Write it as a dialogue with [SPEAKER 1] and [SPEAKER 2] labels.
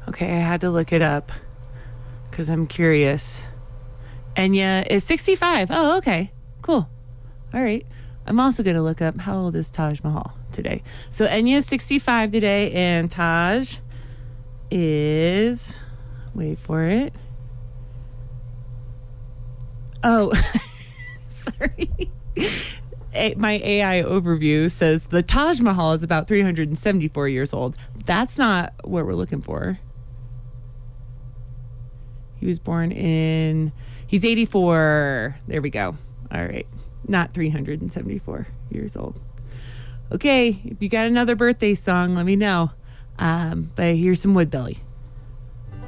[SPEAKER 1] Okay, I had to look it up because I'm curious. Enya is 65. Oh, okay. Cool. All right. I'm also going to look up how old is Taj Mahal today. So Enya is 65 today, and Taj is, wait for it. Oh, sorry. My AI overview says the Taj Mahal is about 374 years old. That's not what we're looking for. He was born he's 84. There we go. All right. Not 374 years old. Okay. If you got another birthday song, let me know. But here's some Woodbelly.